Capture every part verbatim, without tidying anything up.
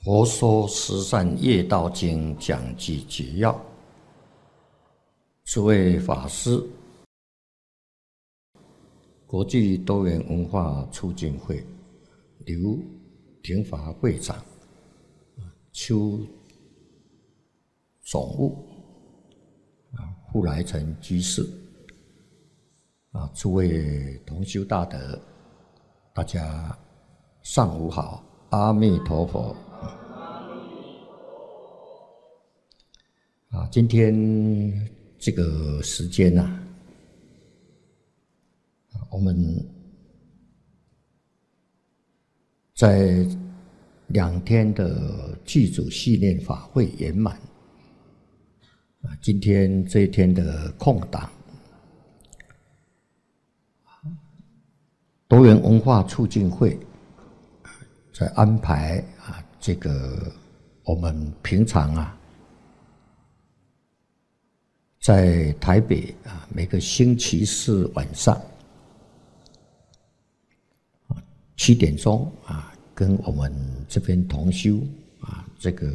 佛说十善业道经讲记解要，诸位法师，国际多元文化促进会刘廷华会长、邱总务、傅来成居士，啊，诸位同修大德，大家上午好，阿弥陀佛。啊，今天这个时间啊，我们在两天的祭祖系念法会圆满。啊，今天这一天的空档，多元文化促进会在安排啊，这个我们平常啊。在台北啊，每个星期四晚上七点钟啊，跟我们这边同修啊，这个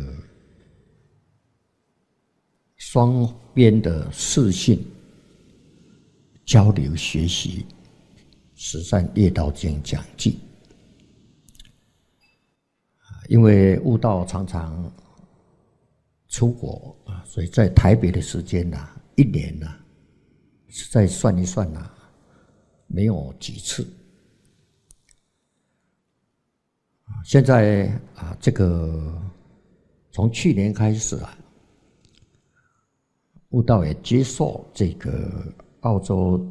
双边的视讯交流学习十善业道经讲记。因为悟道常常出国啊，所以在台北的时间呐、啊，一年呐、啊，再算一算呐、啊，没有几次。现在啊，这个从去年开始啊，悟道也接受这个澳洲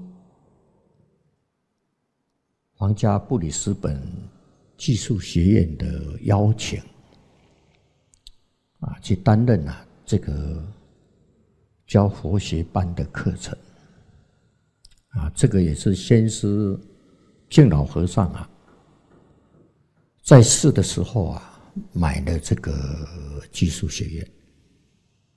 皇家布里斯本技术学院的邀请。啊，去担任啊这个教佛学班的课程，啊，这个也是先师净老和尚啊在世的时候啊买了这个技术学院，